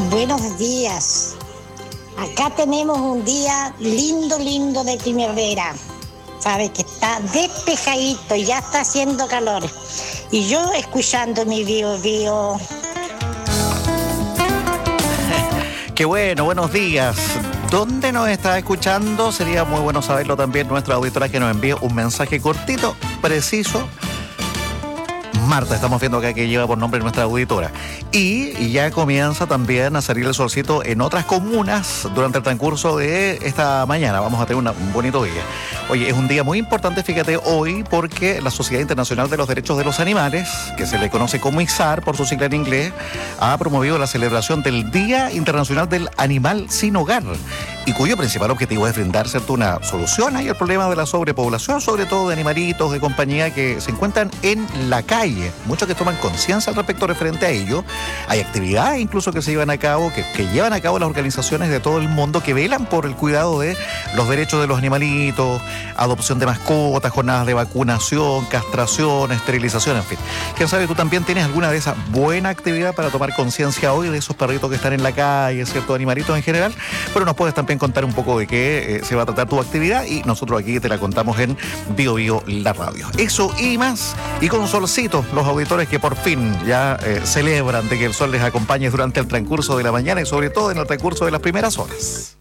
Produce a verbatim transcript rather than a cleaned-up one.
Buenos días. Acá tenemos un día lindo, lindo de primavera. Sabes que está despejadito y ya está haciendo calor. Y yo escuchando mi Bio Bio. Qué bueno, buenos días. ¿Dónde nos está escuchando? Sería muy bueno saberlo también nuestra auditora, que nos envíe un mensaje cortito, preciso. Marta, estamos viendo acá que lleva por nombre nuestra auditora. Y, y ya comienza también a salir el solcito en otras comunas durante el transcurso de esta mañana. Vamos a tener una, un bonito día. Oye, es un día muy importante, fíjate, hoy, porque la Sociedad Internacional de los Derechos de los Animales, que se le conoce como I S A R por su sigla en inglés, ha promovido la celebración del Día Internacional del Animal Sin Hogar, y cuyo principal objetivo es brindar, ¿cierto?, una solución ahí al problema de la sobrepoblación, sobre todo de animalitos de compañía que se encuentran en la calle. Muchos que toman conciencia al respecto referente a ello. Hay actividades incluso que se llevan a cabo, que, que llevan a cabo las organizaciones de todo el mundo que velan por el cuidado de los derechos de los animalitos, adopción de mascotas, jornadas de vacunación, castración, esterilización, en fin. ¿Quién sabe, tú también tienes alguna de esas buena actividad para tomar conciencia hoy de esos perritos que están en la calle, ciertos animalitos en general? Pero nos puedes también contar un poco de qué eh, se va a tratar tu actividad, y nosotros aquí te la contamos en Bio Bio, la radio. Eso y más, y con solcito, los auditores que por fin ya eh, celebran de que el sol les acompañe durante el transcurso de la mañana y sobre todo en el transcurso de las primeras horas.